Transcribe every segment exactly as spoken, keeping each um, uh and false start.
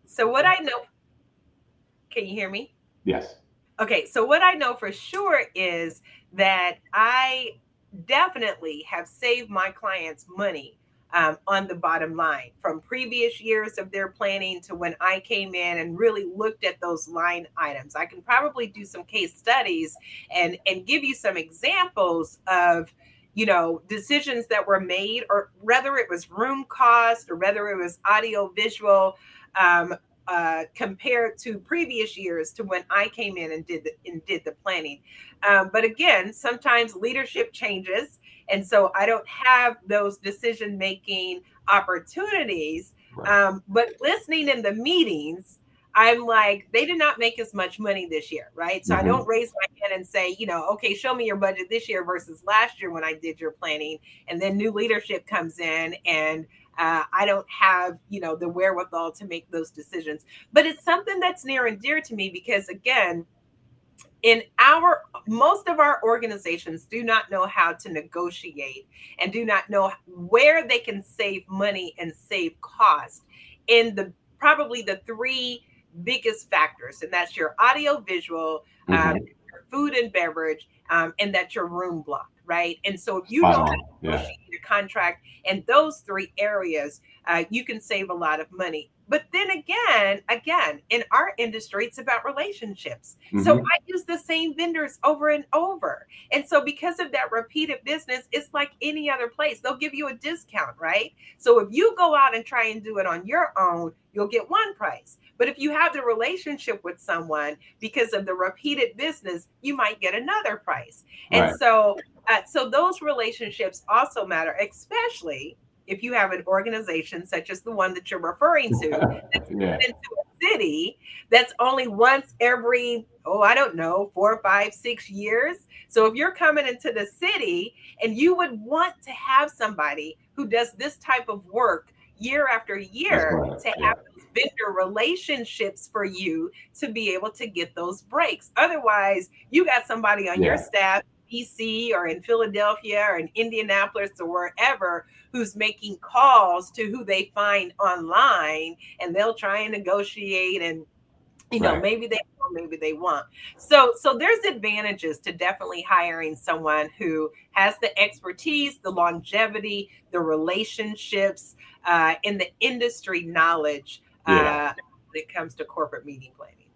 So what I know, can you hear me? Yes. Okay, so what I know for sure is that I definitely have saved my clients money um, on the bottom line from previous years of their planning to when I came in and really looked at those line items. I can probably do some case studies and and give you some examples of you know decisions that were made, or whether it was room cost or whether it was audio visual, um, uh, compared to previous years to when I came in and did the, and did the planning. Um, but again, sometimes leadership changes, and so I don't have those decision making opportunities. Right. Um, but listening in the meetings, I'm like, they did not make as much money this year, right? So I Hmm. don't raise my hand and say, you know, okay, show me your budget this year versus last year when I did your planning. And then new leadership comes in, and uh, I don't have, you know, the wherewithal to make those decisions. But it's something that's near and dear to me because, again, in our most of our organizations do not know how to negotiate and do not know where they can save money and save cost in the probably the three biggest factors, and that's your audio visual, um, Hmm. your food and beverage, um, and that's your room block, right? And so if you Spot know how to on. Yeah. negotiate a contract in those three areas, uh, you can save a lot of money. But then again, again, in our industry, it's about relationships. So Hmm. I use the same vendors over and over. And so because of that repeated business, it's like any other place. They'll give you a discount, right? So if you go out and try and do it on your own, you'll get one price. But if you have the relationship with someone because of the repeated business, you might get another price. And Right. so uh, so those relationships also matter, especially if you have an organization such as the one that you're referring to that's Yeah. coming into a city that's only once every, oh, I don't know, four, five, six years. So if you're coming into the city and you would want to have somebody who does this type of work year after That's year right. to Yeah. have those vendor relationships for you to be able to get those breaks. Otherwise, you got somebody on your Yeah. staff, D C or in Philadelphia or in Indianapolis or wherever, who's making calls to who they find online, and they'll try and negotiate, and you know Right. maybe they will, maybe they won't. So so there's advantages to definitely hiring someone who has the expertise, the longevity, the relationships, uh, and the industry knowledge Yeah. uh, when it comes to corporate meeting planning.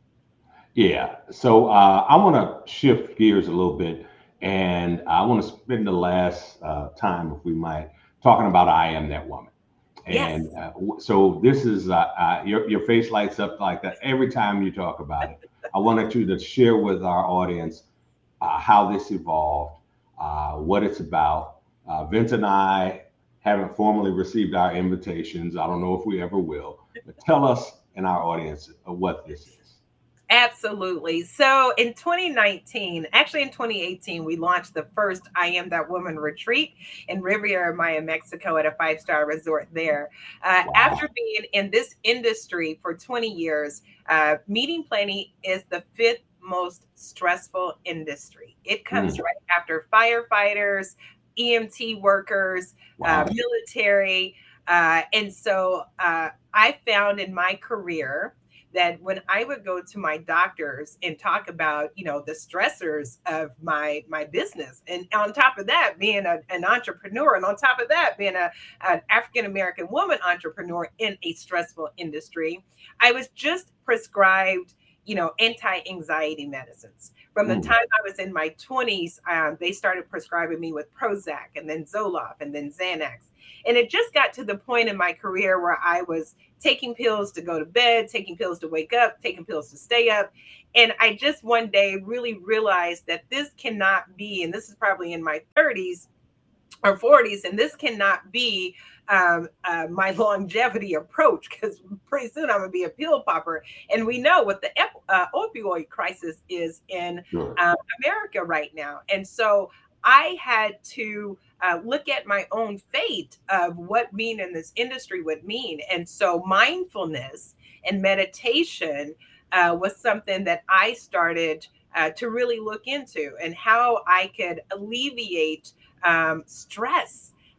Yeah. So uh, I want to shift gears a little bit, and I want to spend the last uh, time, if we might, talking about I Am That Woman. Yes, And uh, w- so this is uh, uh, your your face lights up like that every time you talk about it. I wanted you to share with our audience uh, how this evolved, uh, what it's about. Uh, Vince and I haven't formally received our invitations. I don't know if we ever will, but tell us and our audience uh, what this is. absolutely. So in twenty nineteen, actually in twenty eighteen, we launched the first I Am That Woman retreat in Riviera Maya, Mexico, at a five star resort there. Uh, Wow. after being in this industry for twenty years, uh, meeting planning is the fifth most stressful industry. It comes Mm, right after firefighters, E M T workers, uh, wow. military. Uh, and so uh, I found in my career that when I would go to my doctors and talk about, you know, the stressors of my my business, and on top of that, being a, an entrepreneur, and on top of that, being a an African American woman entrepreneur in a stressful industry, I was just prescribed, you know, anti anxiety medicines. From the Mm, time I was in my twenties, um, they started prescribing me with Prozac and then Zoloft and then Xanax. And it just got to the point in my career where I was taking pills to go to bed, taking pills to wake up, taking pills to stay up. And I just one day really realized that this cannot be, and this is probably in my thirties or forties, and this cannot be um, uh, my longevity approach, because pretty soon I'm going to be a pill popper. And we know what the ep- uh, opioid crisis is in sure. uh, America right now. And so I had to uh, look at my own fate of what being in this industry would mean. And so mindfulness and meditation uh, was something that I started uh, to really look into, and how I could alleviate um, stress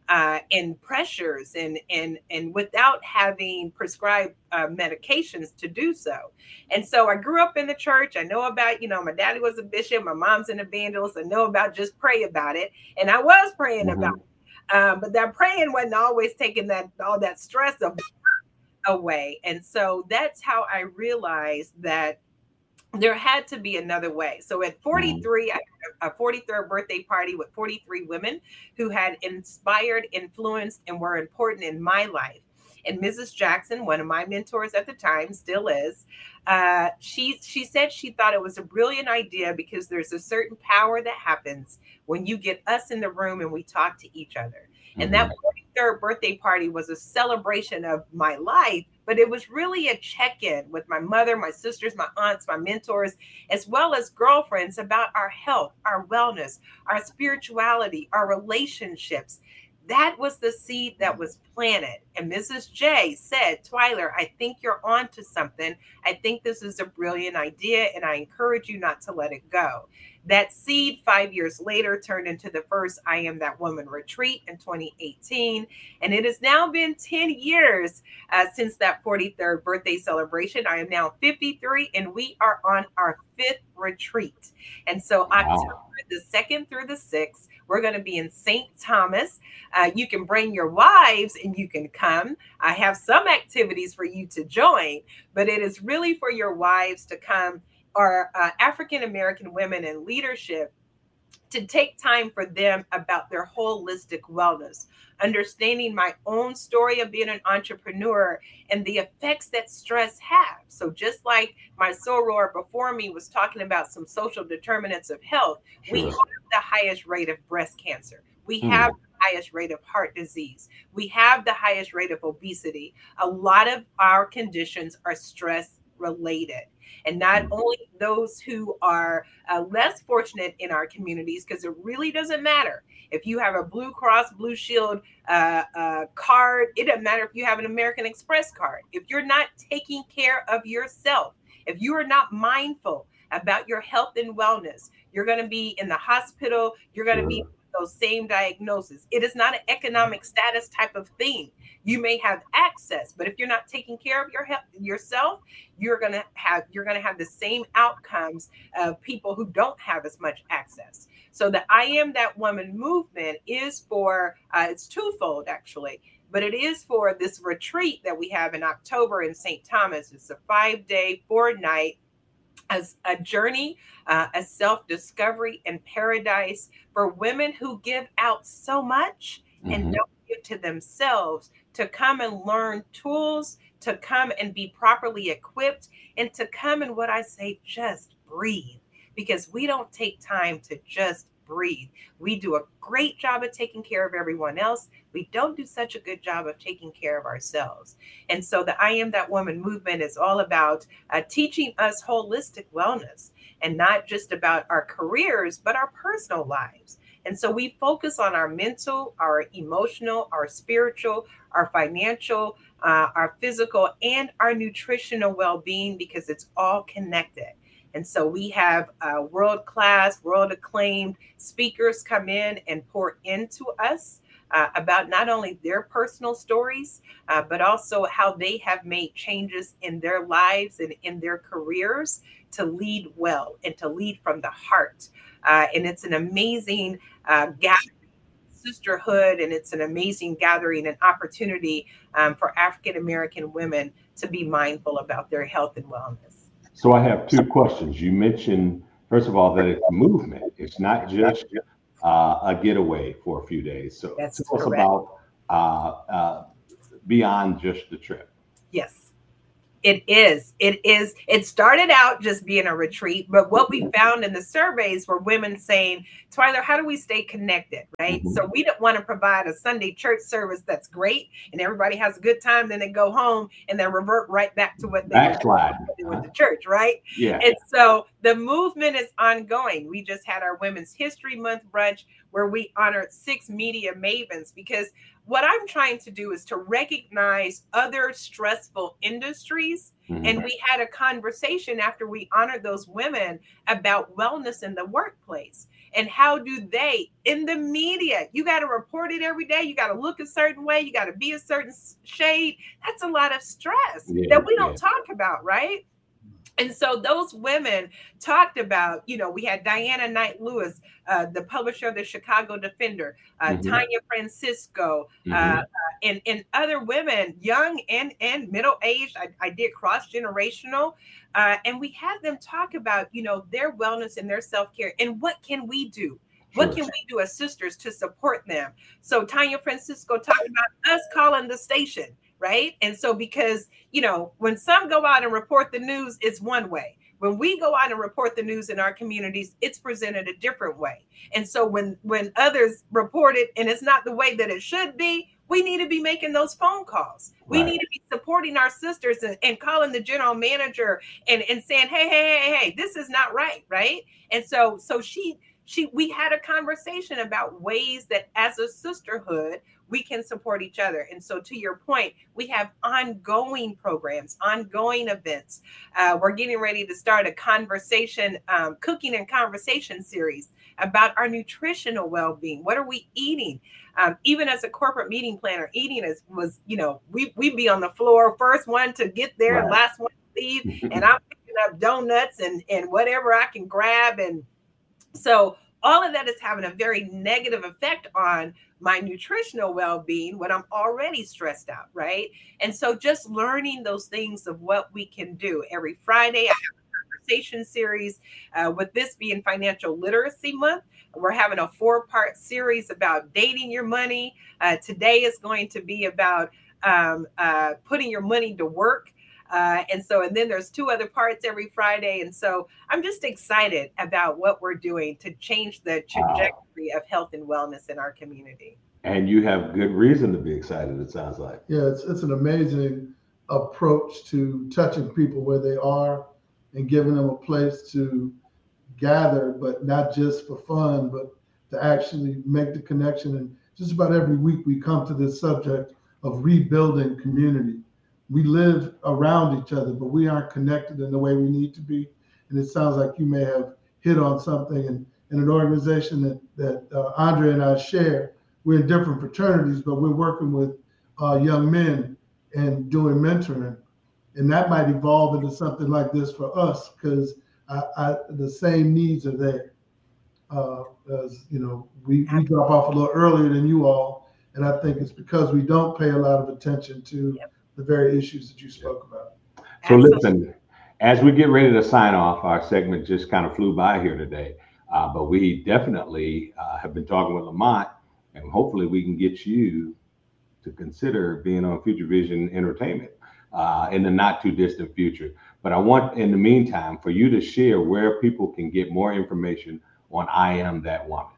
uh, and pressures and, and, and without having prescribed uh, medications to do so. And so I grew up in the church. I know about, you know, my daddy was a bishop, my mom's an evangelist. I know about just pray about it. And I was praying mm-hmm. about it. Um, but that praying wasn't always taking that all that stress of, away. And so that's how I realized that there had to be another way. So at forty-three, I had a forty-third birthday party with forty-three women who had inspired, influenced, and were important in my life. And Missus Jackson, one of my mentors at the time, still is, uh, she, she said she thought it was a brilliant idea because there's a certain power that happens when you get us in the room and we talk to each other. Mm-hmm. And that forty-third birthday party was a celebration of my life, but it was really a check-in with my mother, my sisters, my aunts, my mentors, as well as girlfriends about our health, our wellness, our spirituality, our relationships. That was the seed that was planted. And Missus J said, Twyler, I think you're onto something. I think this is a brilliant idea, and I encourage you not to let it go. That seed five years later turned into the first I Am That Woman retreat in twenty eighteen. And it has now been ten years uh, since that forty-third birthday celebration. I am now fifty-three, and we are on our fifth retreat. And so wow. October the second through the sixth, we're going to be in Saint Thomas. Uh, you can bring your wives and you can come. I have some activities for you to join, but it is really for your wives to come, or uh, African-American women in leadership, to take time for them about their holistic wellness, understanding my own story of being an entrepreneur and the effects that stress has. So just like my soror before me was talking about some social determinants of health, sure. we have the highest rate of breast cancer. We hmm. have the highest rate of heart disease. We have the highest rate of obesity. A lot of our conditions are stress related. And not only those who are uh, less fortunate in our communities, because it really doesn't matter if you have a Blue Cross Blue Shield uh, uh, card. It doesn't matter if you have an American Express card. If you're not taking care of yourself, if you are not mindful about your health and wellness, you're going to be in the hospital. You're going to be with those same diagnoses. It is not an economic status type of thing. You may have access, but if you're not taking care of your health, yourself, you're going to have you're going to have the same outcomes of people who don't have as much access. So the I Am That Woman movement is for, uh, it's twofold actually, but it is for this retreat that we have in October in Saint Thomas. It's a five-day, four-night as a journey, uh, a self-discovery and paradise for women who give out so much mm-hmm. and don't give to themselves, to come and learn tools, to come and be properly equipped, and to come and, what I say, just breathe, because we don't take time to just breathe. We do a great job of taking care of everyone else. We don't do such a good job of taking care of ourselves. And so the I Am That Woman movement is all about uh, teaching us holistic wellness, and not just about our careers, but our personal lives. And so we focus on our mental, our emotional, our spiritual, our financial, uh, our physical, and our nutritional well-being, because it's all connected. And so we have uh, world-class, world-acclaimed speakers come in and pour into us uh, about not only their personal stories, uh, but also how they have made changes in their lives and in their careers to lead well and to lead from the heart. Uh, and it's an amazing uh, gathering, sisterhood, and it's an amazing gathering and opportunity um, for African-American women to be mindful about their health and wellness. So I have two questions. You mentioned, first of all, that it's a movement. It's not just uh, a getaway for a few days. So That's tell us correct. about uh, uh, beyond just the trip. Yes. It is. It is. It started out just being a retreat, but what we found in the surveys were women saying, Twyler, how do we stay connected, right? Mm-hmm. So we don't want to provide a Sunday church service that's great and everybody has a good time, then they go home and then revert right back to what they Backslide. did with the church, right? Yeah. And so the movement is ongoing. We just had our Women's History Month brunch. where we honored six media mavens, because what I'm trying to do is to recognize other stressful industries. Mm-hmm. And we had a conversation after we honored those women about wellness in the workplace. And how do they, in the media, you got to report it every day. You got to look a certain way. You got to be a certain shade. That's a lot of stress yeah, that we don't yeah. talk about, right? And so those women talked about, you know, we had Diana Knight Lewis, uh, the publisher of the Chicago Defender, uh, mm-hmm. Tanya Francisco, mm-hmm. uh, and, and other women, young and, and middle-aged. I, I did cross-generational. Uh, and we had them talk about, you know, their wellness and their self-care and what can we do? Sure. What can we do as sisters to support them? So Tanya Francisco talked about us calling the station. Right. And so because, you know, when some go out and report the news, it's one way. When we go out and report the news in our communities, it's presented a different way. And so when when others report it and it's not the way that it should be, we need to be making those phone calls. Right. We need to be supporting our sisters and, and calling the general manager and, and saying, hey, hey, hey, hey, this is not right. Right. And so so she she we had a conversation about ways that as a sisterhood, we can support each other. And so to your point, we have ongoing programs, ongoing events. Uh, we're getting ready to start a conversation, um, cooking and conversation series about our nutritional well-being. What are we eating? Um, even as a corporate meeting planner, eating is, was, you know, we, we'd be on the floor, first one to get there, right. and last one to leave. And I'm picking up donuts and, and whatever I can grab. And so all of that is having a very negative effect on my nutritional well-being when I'm already stressed out, right? And so just learning those things of what we can do. Every Friday, I have a conversation series, uh, with this being Financial Literacy Month. We're having a four-part series about dating your money. Uh, today is going to be about um, uh, putting your money to work. Uh, and so, and then there's two other parts every Friday. And so I'm just excited about what we're doing to change the trajectory wow. of health and wellness in our community. And you have good reason to be excited, it sounds like. Yeah, it's, it's an amazing approach to touching people where they are and giving them a place to gather, but not just for fun, but to actually make the connection. And just about every week we come to this subject of rebuilding community. We live around each other, but we aren't connected in the way we need to be. And it sounds like you may have hit on something. And in an organization that, that uh, Andre and I share, we're in different fraternities, but we're working with uh, young men and doing mentoring. And that might evolve into something like this for us, because I, I, the same needs are there. Uh, as you know, we, we drop off a little earlier than you all. And I think it's because we don't pay a lot of attention to yep. the very issues that you spoke about. So listen, as we get ready to sign off, our segment just kind of flew by here today, uh, but we definitely uh, have been talking with Lamont, and hopefully we can get you to consider being on Future Vision Entertainment uh, in the not too distant future. But I want, in the meantime, for you to share where people can get more information on I Am That Woman.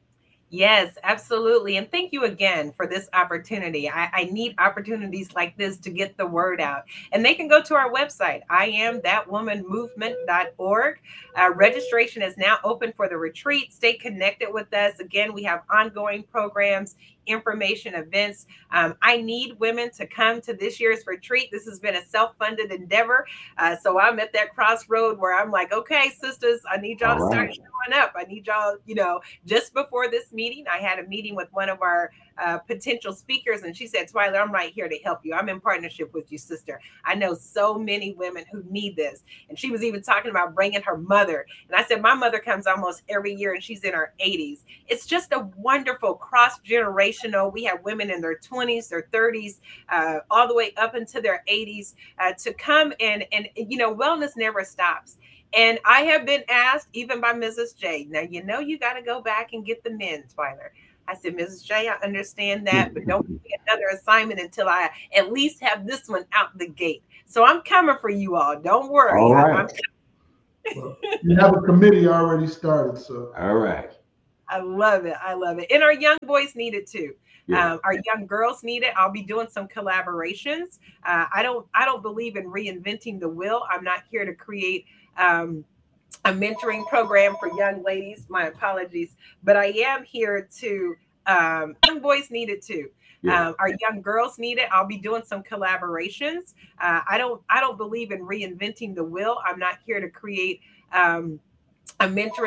Yes, absolutely. And thank you again for this opportunity. I, I need opportunities like this to get the word out. And they can go to our website, I am that woman movement dot org. Uh, registration is now open for the retreat. Stay connected with us. Again, we have ongoing programs, information, events. Um, I need women to come to this year's retreat. This has been a self-funded endeavor. Uh, so I'm at that crossroad where I'm like, okay, sisters, I need y'all All to right. start showing up. I need y'all, you know, just before this meeting, I had a meeting with one of our uh, potential speakers, and she said, Twyla, I'm right here to help you. I'm in partnership with you, sister. I know so many women who need this. And she was even talking about bringing her mother. And I said, my mother comes almost every year, and she's in her eighties. It's just a wonderful cross-generational. We have women in their twenties, their thirties, uh, all the way up into their eighties uh, to come and, and, you know, wellness never stops. And I have been asked, even by Missus J, now, you know, you got to go back and get the men, Twyla. I said, Missus J, I understand that, but don't give me another assignment until I at least have this one out the gate. So I'm coming for you all. Don't worry. All right. I'm well, you have a committee already started. So all right. I love it. I love it. And our young boys need it too. Yeah. Um, our young girls need it. I'll be doing some collaborations. Uh, I don't I don't believe in reinventing the wheel. I'm not here to create um, a mentoring program for young ladies. My apologies, but I am here to. Um, young boys need it too. Yeah. Um, our young girls need it. I'll be doing some collaborations. Uh, I don't. I don't believe in reinventing the wheel. I'm not here to create um, a mentoring